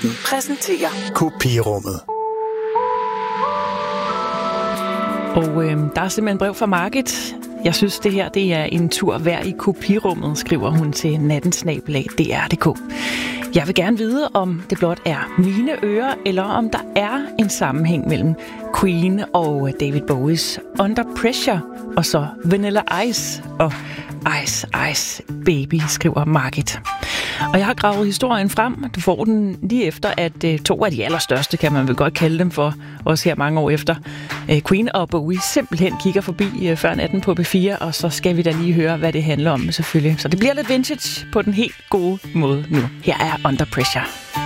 præsenterer Kopirummet. Og der er simpelthen brev fra Margit. Jeg synes, det her det er en tur værd i kopirummet, skriver hun til nattensnabelag.dr.dk. Jeg vil gerne vide, om det blot er mine ører, eller om der er en sammenhæng mellem Queen og David Bowies Under Pressure, og så Vanilla Ice og Ice Ice Baby, skriver Margit. Og jeg har gravet historien frem. Du får den lige efter, at to af de allerstørste, kan man vel godt kalde dem for, også her mange år efter, Queen og Bowie simpelthen kigger forbi før natten på B4, og så skal vi da lige høre, hvad det handler om selvfølgelig. Så det bliver lidt vintage på den helt gode måde nu. Her er Under Pressure.